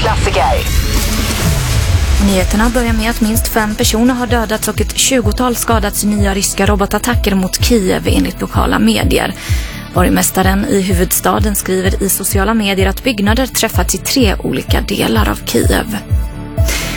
Radioklassikern. Nyheterna börjar med att minst 5 personer har dödats och ett 20-tal skadats i nya ryska robotattacker mot Kiev enligt lokala medier. Borgmästaren i huvudstaden skriver i sociala medier att byggnader träffats i 3 olika delar av Kiev.